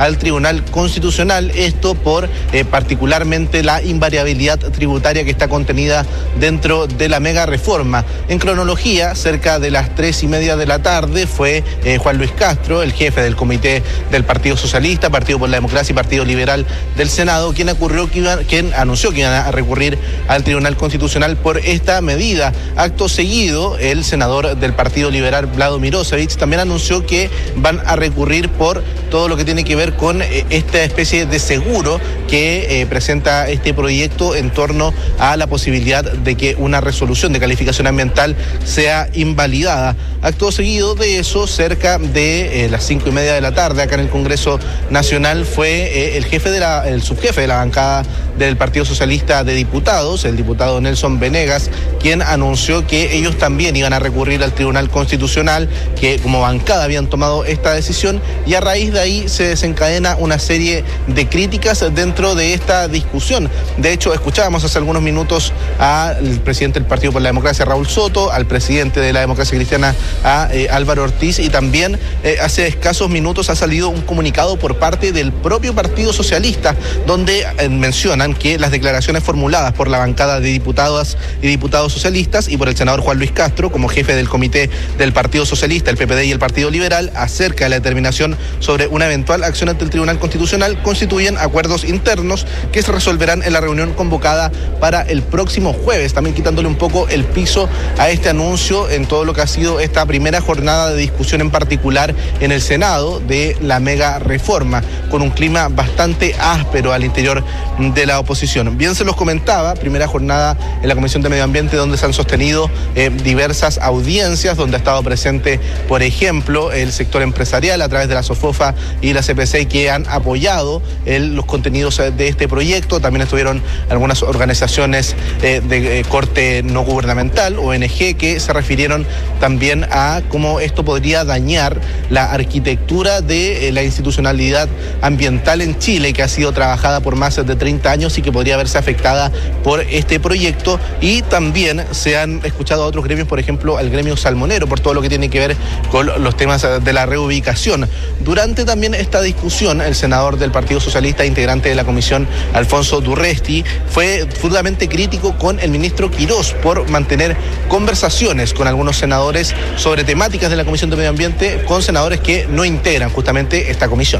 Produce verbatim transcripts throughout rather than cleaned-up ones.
al Tribunal Constitucional, esto por eh, particularmente la invariabilidad tributaria que está contenida dentro de la mega reforma. En cronología, cerca de las tres y media de la tarde fue eh, Juan Luis Castro, el jefe del comité del Partido Socialista, Partido por la Democracia y Partido Liberal del Senado, quien, ocurrió que iba, quien anunció que iban a recurrir al Tribunal Constitucional por esta medida. Acto seguido, el senador del Partido Liberal, Vlado Mirosevic, también anunció que van a recurrir por todo lo que tiene que ver con eh, esta especie de seguro que eh, presenta este proyecto en torno a la posibilidad de que una resolución de calificación ambiental sea invalidada. Acto seguido de eso, cerca de eh, las cinco y media de la tarde, acá en el Congreso Nacional, fue eh, el jefe de la, el subjefe de la bancada del Partido Socialista de Diputados, el diputado Nelson Venegas, quien anunció que ellos también iban a recurrir al Tribunal Constitucional, que como bancada habían tomado esta decisión, y a raíz de ahí se desencadena una serie de críticas dentro de esta discusión. De hecho, escuchábamos hace algunos minutos al presidente del Partido por la Democracia, Raúl Soto, al presidente de la Democracia Cristiana, a eh, Álvaro Ortiz, y también eh, hace escasos minutos ha salido un comunicado por parte del propio Partido Socialista, donde eh, mencionan que las declaraciones formuladas por la bancada de diputadas y diputados socialistas y por el senador Juan Luis Castro, como jefe del comité del Partido Socialista, el P P D y el Partido Liberal, acerca de la determinación sobre una eventual acción ante el Tribunal Constitucional, constituyen acuerdos internos que se resolverán en la reunión convocada para el próximo jueves, también quitándole un poco el piso a este anuncio en todo lo que ha sido esta primera jornada de discusión, en particular en el Senado, de la mega reforma, con un clima bastante áspero al interior de la oposición. Bien se los comentaba, primera jornada en la Comisión de Medio Ambiente, donde se han sostenido eh, diversas audiencias, donde ha estado presente, por ejemplo, el sector empresarial a través de la SOFOFA y la C P C, que han apoyado el, los contenidos de este proyecto. También estuvieron algunas organizaciones eh, de eh, corte no gubernamental, O N G, que se refirieron también a cómo esto podría dañar la arquitectura de eh, la institucionalidad ambiental en Chile, que ha sido trabajada por más de treinta años y que podría verse afectada por este proyecto. Y también se han escuchado a otros gremios, por ejemplo, al gremio salmonero, por todo lo que tiene que ver con los temas de la reubicación. Durante también esta discusión, el senador del Partido Socialista, integrante de la comisión, Alfonso Durresti, fue fundamentalmente crítico con el ministro Quirós por mantener conversaciones con algunos senadores sobre temáticas de la Comisión de Medio Ambiente, con senadores que no integran justamente esta comisión.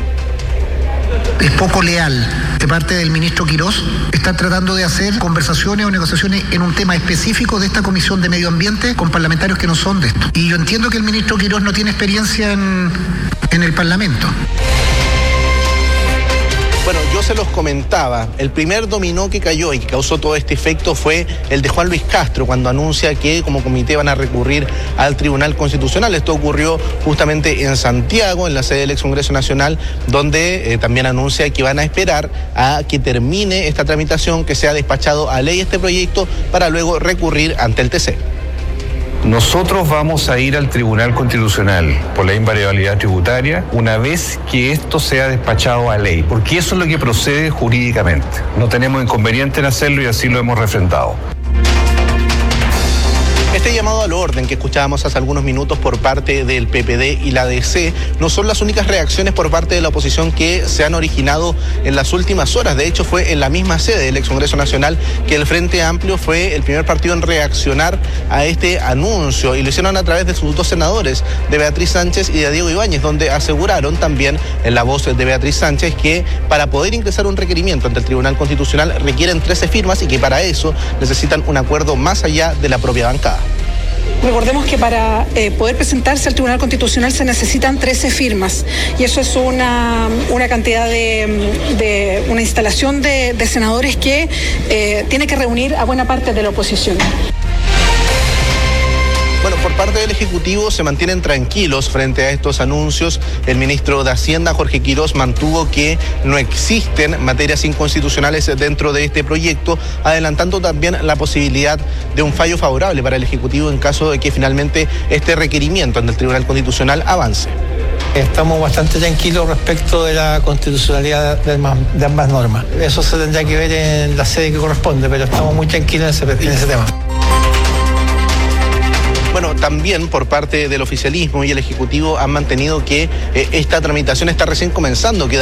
Es poco leal de parte del ministro Quirós estar tratando de hacer conversaciones o negociaciones en un tema específico de esta Comisión de Medio Ambiente con parlamentarios que no son de esto. Y yo entiendo que el ministro Quirós no tiene experiencia en, en el Parlamento. Bueno, yo se los comentaba, el primer dominó que cayó y que causó todo este efecto fue el de Juan Luis Castro, cuando anuncia que como comité van a recurrir al Tribunal Constitucional. Esto ocurrió justamente en Santiago, en la sede del ex Congreso Nacional, donde eh, también anuncia que van a esperar a que termine esta tramitación, que sea despachado a ley este proyecto, para luego recurrir ante el T C. Nosotros vamos a ir al Tribunal Constitucional por la invariabilidad tributaria una vez que esto sea despachado a ley, porque eso es lo que procede jurídicamente. No tenemos inconveniente en hacerlo y así lo hemos refrendado. Este llamado al orden que escuchábamos hace algunos minutos por parte del P P D y la D C no son las únicas reacciones por parte de la oposición que se han originado en las últimas horas. De hecho, fue en la misma sede del ex Congreso Nacional que el Frente Amplio fue el primer partido en reaccionar a este anuncio, y lo hicieron a través de sus dos senadores, de Beatriz Sánchez y de Diego Ibáñez, donde aseguraron también en la voz de Beatriz Sánchez que para poder ingresar un requerimiento ante el Tribunal Constitucional requieren trece firmas y que para eso necesitan un acuerdo más allá de la propia bancada. Recordemos que para eh, poder presentarse al Tribunal Constitucional se necesitan trece firmas, y eso es una, una cantidad de, de una instalación de, de senadores que eh, tiene que reunir a buena parte de la oposición. Bueno, por parte del Ejecutivo se mantienen tranquilos frente a estos anuncios. El ministro de Hacienda, Jorge Quirós, mantuvo que no existen materias inconstitucionales dentro de este proyecto, adelantando también la posibilidad de un fallo favorable para el Ejecutivo en caso de que finalmente este requerimiento ante el Tribunal Constitucional avance. Estamos bastante tranquilos respecto de la constitucionalidad de ambas, de ambas normas. Eso se tendrá que ver en la sede que corresponde, pero estamos muy tranquilos en ese, en ese tema. Bueno, también por parte del oficialismo y el Ejecutivo han mantenido que eh, esta tramitación está recién comenzando, que